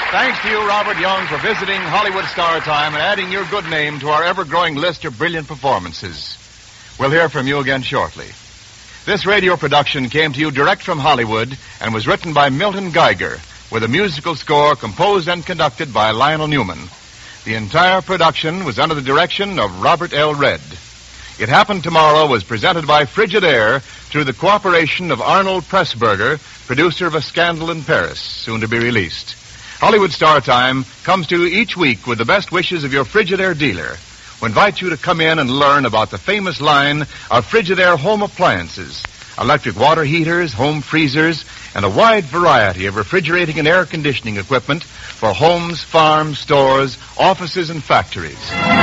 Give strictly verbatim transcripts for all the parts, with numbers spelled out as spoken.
Thanks to you, Robert Young, for visiting Hollywood Star Time and adding your good name to our ever-growing list of brilliant performances. We'll hear from you again shortly. This radio production came to you direct from Hollywood and was written by Milton Geiger, with a musical score composed and conducted by Lionel Newman. The entire production was under the direction of Robert L. Redd. It Happened Tomorrow was presented by Frigidaire through the cooperation of Arnold Pressburger, producer of A Scandal in Paris, soon to be released. Hollywood Star Time comes to you each week with the best wishes of your Frigidaire dealer, who invites you to come in and learn about the famous line of Frigidaire home appliances, electric water heaters, home freezers, and a wide variety of refrigerating and air conditioning equipment for homes, farms, stores, offices, and factories.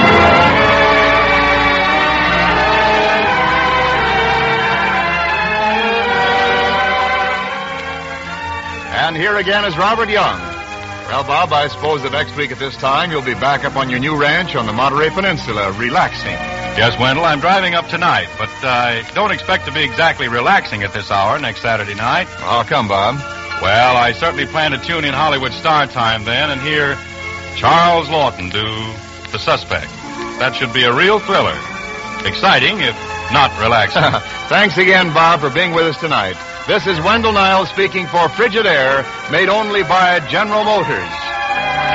And here again is Robert Young. Well, Bob, I suppose that next week at this time you'll be back up on your new ranch on the Monterey Peninsula, relaxing. Yes, Wendell, I'm driving up tonight, but I uh, don't expect to be exactly relaxing at this hour next Saturday night. How come, Bob? Well, I certainly plan to tune in Hollywood Star Time then and hear Charles Lawton do The Suspect. That should be a real thriller. Exciting, if not relaxing. Thanks again, Bob, for being with us tonight. This is Wendell Niles speaking for Frigidaire, made only by General Motors.